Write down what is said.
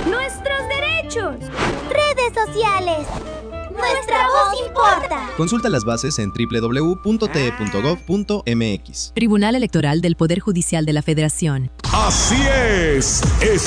nuestros derechos. Redes sociales. Nuestra voz importa. Consulta las bases en www.te.gov.mx. Tribunal Electoral del Poder Judicial de la Federación. Así es